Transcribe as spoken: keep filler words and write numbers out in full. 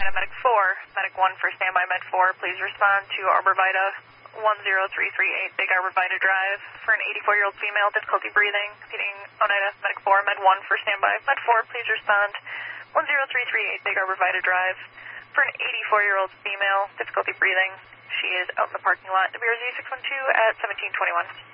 Oneida Medic four. Medic one for standby Med four. Please respond to Arborvita one zero three three eight Big Arborvita Drive for an eighty-four-year-old female, difficulty breathing. Repeating Oneida Medic four, Med one for standby Med four. Please respond one zero three three eight Big Arborvita Drive for an eighty-four-year-old female, difficulty breathing. She is out in the parking lot, W R Z six one two at seventeen twenty-one.